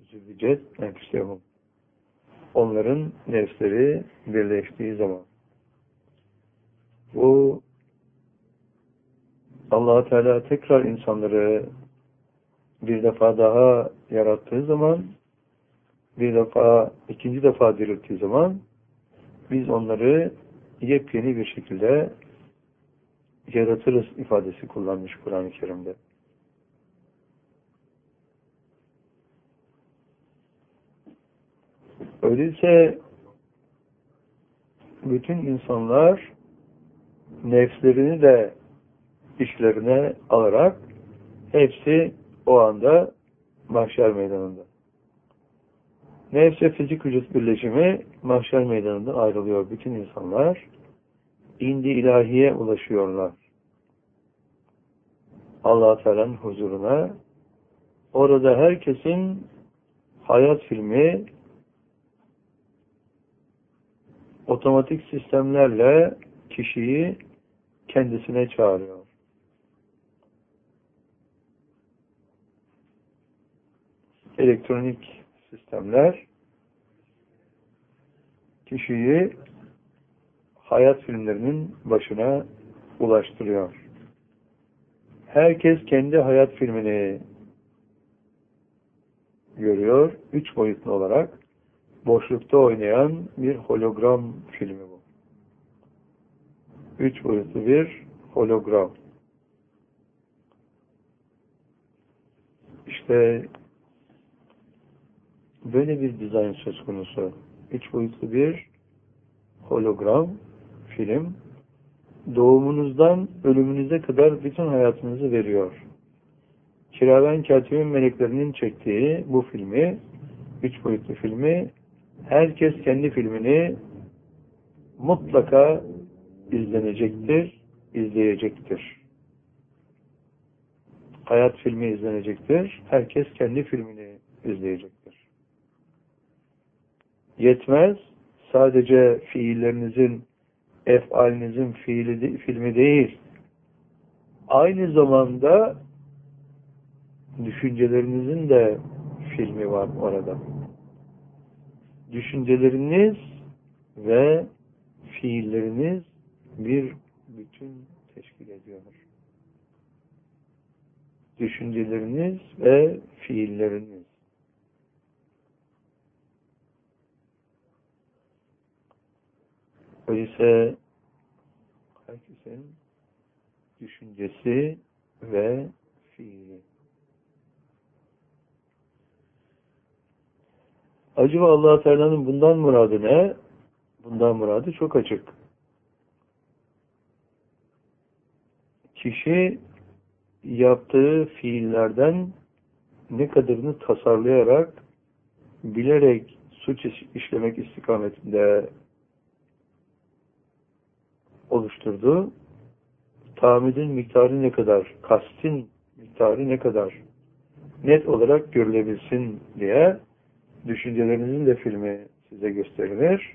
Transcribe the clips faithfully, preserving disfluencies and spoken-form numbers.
züvicet nefsehum. Onların nefsleri birleştiği zaman. Bu Allah Teala tekrar insanları bir defa daha yarattığı zaman, bir defa, ikinci defa dirilttiği zaman biz onları yepyeni bir şekilde yaratırız ifadesi kullanmış Kur'an-ı Kerim'de. Öyleyse bütün insanlar nefslerini de işlerine alarak hepsi o anda mahşer meydanında. Nefs ve fizik vücut birleşimi mahşer meydanında ayrılıyor. Bütün insanlar indi ilahiye ulaşıyorlar. Allah-u Teala'nın huzuruna. Orada herkesin hayat filmi otomatik sistemlerle kişiyi kendisine çağırıyor. Elektronik sistemler kişiyi hayat filmlerinin başına ulaştırıyor. Herkes kendi hayat filmini görüyor. Üç boyutlu olarak boşlukta oynayan bir hologram filmi bu. Üç boyutlu bir hologram. İşte böyle bir dizayn söz konusu. Üç boyutlu bir hologram film doğumunuzdan ölümünüze kadar bütün hayatınızı veriyor. Kiraven Katibin meleklerinin çektiği bu filmi, üç boyutlu filmi, herkes kendi filmini mutlaka izlenecektir, izleyecektir. Hayat filmi izlenecektir, herkes kendi filmini izleyecektir. Yetmez, sadece fiillerinizin, efalinizin fiili, filmi değil, aynı zamanda düşüncelerinizin de filmi var orada. Düşünceleriniz ve fiilleriniz bir bütün teşkil ediyor. Düşünceleriniz ve fiilleriniz. Öyleyse herkesin düşüncesi ve fiili. Acaba Allah-u Teala'nın bundan muradı ne? Bundan muradı çok açık. Kişi yaptığı fiillerden ne kadarını tasarlayarak, bilerek suç işlemek istikametinde oluşturdu. Tahammülün miktarı ne kadar, kastin miktarı ne kadar net olarak görülebilsin diye düşüncelerinizin de filmi size gösterilir.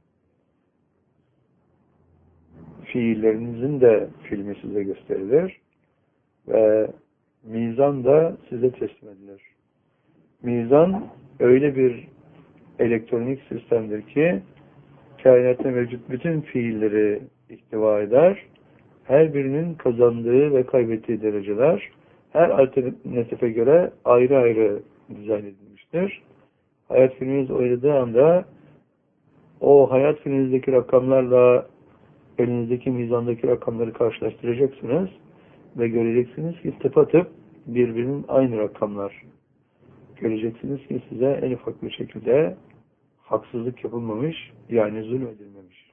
Fiillerinizin de filmi size gösterilir. Ve mizan da size teslim edilir. Mizan öyle bir elektronik sistemdir ki kainatta mevcut bütün fiilleri ihtiva eder. Her birinin kazandığı ve kaybettiği dereceler her alternatife göre ayrı ayrı dizayn edilmiştir. Hayat filminiz oynadığı anda o hayat filminizdeki rakamlarla elinizdeki mizandaki rakamları karşılaştıracaksınız ve göreceksiniz ki tıpatıp birbirinin aynı rakamlar. Göreceksiniz ki size en ufak bir şekilde haksızlık yapılmamış, yani zulmedilmemiş.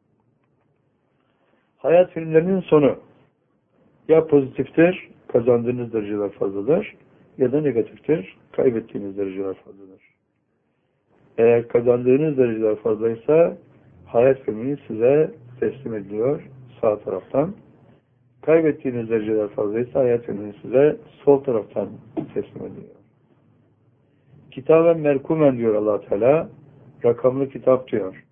Hayat filmlerinin sonu ya pozitiftir, kazandığınız dereceler fazladır, ya da negatiftir, kaybettiğiniz dereceler fazladır. Eğer kazandığınız dereceler fazlaysa hayat filmini size teslim ediliyor sağ taraftan. Kaybettiğiniz dereceler fazlaysa hayat filmini size sol taraftan teslim ediliyor. Kitaben merkumen diyor Allah Teala, rakamlı kitap diyor.